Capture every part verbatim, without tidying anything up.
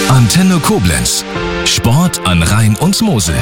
Antenne Koblenz. Sport an Rhein und Mosel.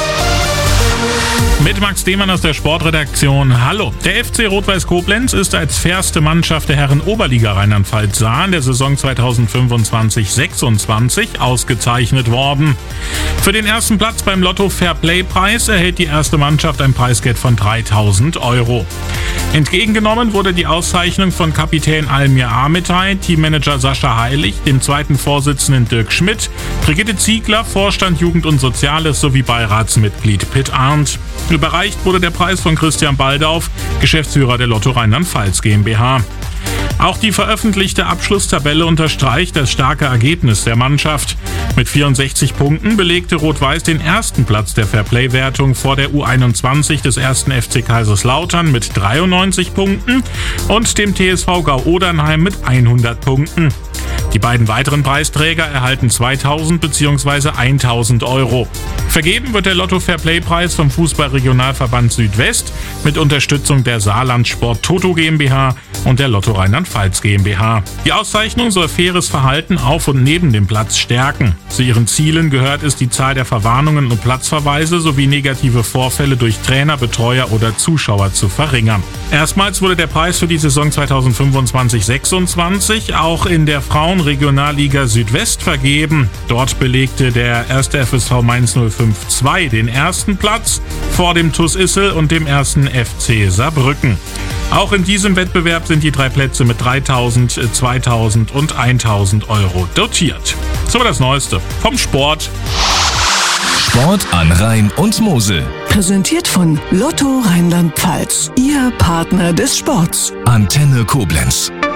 Mit Max Demann aus der Sportredaktion. Hallo. Der F C Rot-Weiß Koblenz ist als fairste Mannschaft der Herren Oberliga Rheinland-Pfalz-Saar in der Saison zweitausendfünfundzwanzig sechsundzwanzig ausgezeichnet worden. Für den ersten Platz beim Lotto Fair Play Preis erhält die erste Mannschaft ein Preisgeld von dreitausend Euro. Entgegengenommen wurde die Auszeichnung von Kapitän Almir Amitay, Teammanager Sascha Heilig, dem zweiten Vorsitzenden Dirk Schmidt, Brigitte Ziegler, Vorstand Jugend und Soziales sowie Beiratsmitglied Pitt Arndt. Überreicht wurde der Preis von Christian Baldauf, Geschäftsführer der Lotto Rheinland-Pfalz GmbH. Auch die veröffentlichte Abschlusstabelle unterstreicht das starke Ergebnis der Mannschaft. Mit vierundsechzig Punkten belegte Rot-Weiß den ersten Platz der Fairplay-Wertung vor der U einundzwanzig des ersten F C Kaiserslautern mit dreiundneunzig Punkten und dem T S V Gau-Odernheim mit hundert Punkten. Die beiden weiteren Preisträger erhalten zweitausend bzw. tausend Euro. Vergeben wird der Lotto Fairplay-Preis vom Fußballregionalverband Südwest mit Unterstützung der Saarland Sport Toto GmbH und der Lotto Rheinland-Pfalz GmbH. Die Auszeichnung soll faires Verhalten auf und neben dem Platz stärken. Zu ihren Zielen gehört es, die Zahl der Verwarnungen und Platzverweise sowie negative Vorfälle durch Trainer, Betreuer oder Zuschauer zu verringern. Erstmals wurde der Preis für die Saison zweitausendfünfundzwanzig sechsundzwanzig auch in der Frauenregionalliga Südwest vergeben. Dort belegte der erste F S V Mainz null fünf zwei den ersten Platz vor dem T U S Issel und dem ersten F C Saarbrücken. Auch in diesem Wettbewerb sind die drei Plätze mit dreitausend, zweitausend und tausend Euro dotiert. So war das Neueste vom Sport. Sport an Rhein und Mosel. Präsentiert von Lotto Rheinland-Pfalz, Ihr Partner des Sports. Antenne Koblenz.